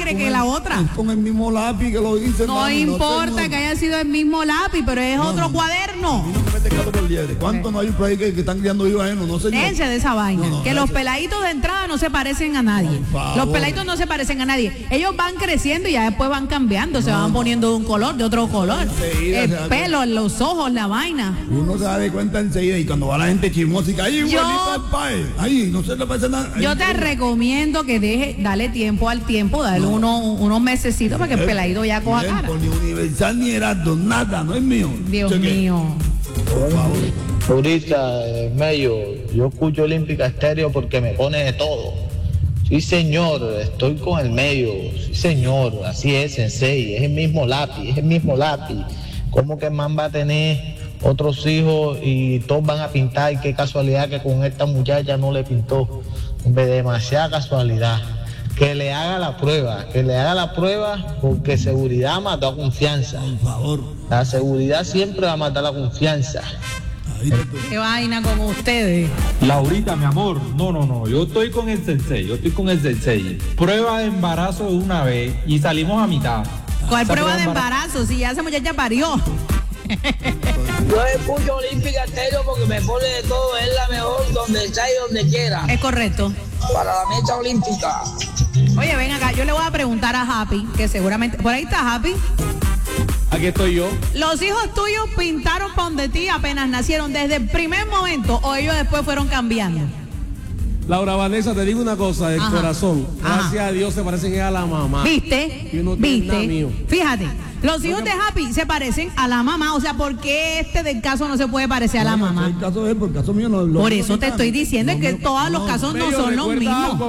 sangre que la otra. Con el mismo lápiz que lo hice. No importa que haya sido el mismo lápiz, pero es otro cuaderno. A mí no me mete gato por liebre. ¿Cuántos no hay por ahí que están criando vivos ajenos? No, señor. Déjense de esa vaina. No, que los peladitos de entrada no se parecen a nadie. Los peladitos no se parecen a nadie. Ellos van creciendo y ya después van cambiando. Se van poniendo de un color, de otro color. El pelo, los ojos, la vaina. Uno se da de cuenta enseguida y cuando va la gente chismosa y que ahí igualito al pae. Ahí no se le parece nada. Yo te recomiendo que dale tiempo al tiempo, dale unos mesecitos para que el peladito ya coja cara. Ni Universal ni Heraldo, nada, no es mío. Dios mío. Por favor. Ahorita, medio, yo escucho Olímpica Estéreo porque me pone de todo. Sí, señor, estoy con el medio. Sí, señor, así es, sensei, es el mismo lápiz, es el mismo lápiz. ¿Cómo que el man va a tener otros hijos y todos van a pintar? Y qué casualidad que con esta muchacha no le pintó. Demasiada casualidad. Que le haga la prueba, porque seguridad mata confianza. Por favor. La seguridad siempre va a matar la confianza. Qué vaina con ustedes. Laurita, mi amor, no, yo estoy con el sensei. Prueba de embarazo de una vez y salimos a mitad. ¿Cuál prueba de embarazo? Si ya esa muchacha parió. Yo escucho Olímpica Estéreo porque me pone de todo, es la mejor donde está y donde quiera. Es correcto. Para la mecha olímpica. Oye, ven acá, yo le voy a preguntar a Happy, que seguramente... ¿Por ahí está Happy? Aquí estoy yo. ¿Los hijos tuyos pintaron para donde ti apenas nacieron desde el primer momento o ellos después fueron cambiando? Laura Vanessa, te digo una cosa de corazón. Gracias a Dios se parecen a la mamá. ¿Viste? ¿Viste? Fíjate, los hijos de Happy se parecen a la mamá. O sea, ¿por qué del caso no se puede parecer a la mamá? El caso de él, por el caso mío no. Por eso te estoy diciendo que todos los casos no son los mismos.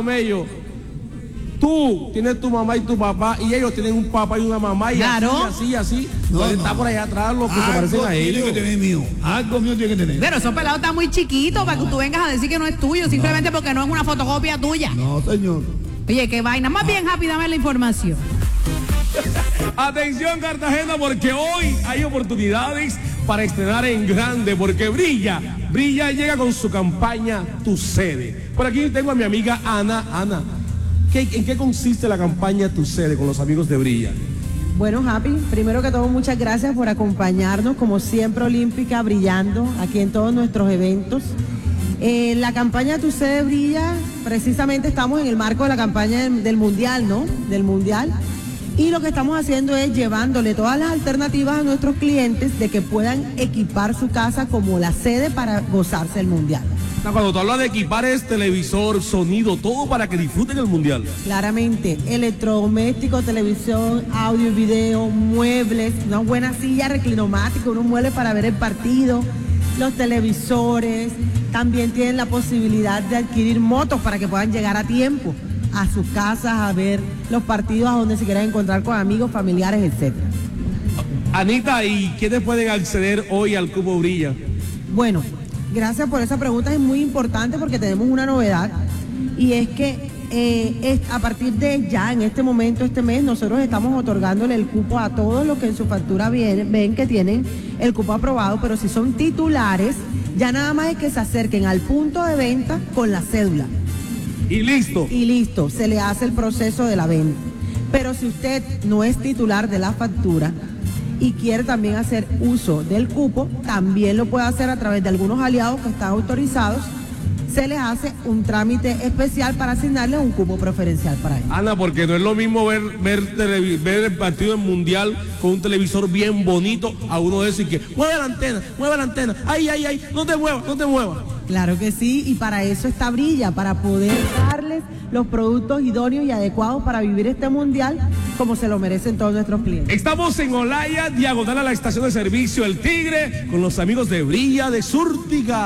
Tú tienes tu mamá y tu papá y ellos tienen un papá y una mamá y claro. así. No, está por allá atrás los que se parecen a ellos. Tiene que tener mío. Algo mío tiene que tener. Pero esos pelados están muy chiquitos para que tú vengas a decir que no es tuyo, simplemente porque no es una fotocopia tuya. No, señor. Oye, qué vaina. Más bien, Happy, dame la información. Atención, Cartagena, porque hoy hay oportunidades para estrenar en grande, porque Brilla llega con su campaña Tu Sede. Por aquí tengo a mi amiga Ana. Ana, ¿en qué consiste la campaña Tu Sede con los amigos de Brilla? Bueno, Happy, primero que todo, muchas gracias por acompañarnos, como siempre, Olímpica, brillando aquí en todos nuestros eventos. La campaña Tu Sede Brilla, precisamente estamos en el marco de la campaña del Mundial, ¿no? Del Mundial. Y lo que estamos haciendo es llevándole todas las alternativas a nuestros clientes de que puedan equipar su casa como la sede para gozarse el Mundial. Cuando tú hablas de equipar es televisor, sonido, todo para que disfruten el Mundial. Claramente, electrodomésticos, televisión, audio y video, muebles, una buena silla reclinomática, unos muebles para ver el partido, los televisores, también tienen la posibilidad de adquirir motos para que puedan llegar a tiempo a sus casas a ver los partidos a donde se quieran encontrar con amigos, familiares, etc. Anita, ¿y quiénes pueden acceder hoy al Cupo Brilla? Bueno, gracias por esa pregunta, es muy importante porque tenemos una novedad y es que a partir de ya, en este momento, este mes, nosotros estamos otorgándole el cupo a todos los que en su factura ven que tienen el cupo aprobado, pero si son titulares, ya nada más es que se acerquen al punto de venta con la cédula. Y listo. Y listo, se le hace el proceso de la venta. Pero si usted no es titular de la factura y quiere también hacer uso del cupo, también lo puede hacer a través de algunos aliados que están autorizados. Se les hace un trámite especial para asignarles un cupo preferencial para ellos. Ana, porque no es lo mismo ver el partido del Mundial con un televisor bien bonito a uno de esos y que mueve la antena, ay, no te muevas. Claro que sí, y para eso está Brilla, para poder darles los productos idóneos y adecuados para vivir este Mundial como se lo merecen todos nuestros clientes. Estamos en Olaya, diagonal a la estación de servicio El Tigre, con los amigos de Brilla de Súrtica.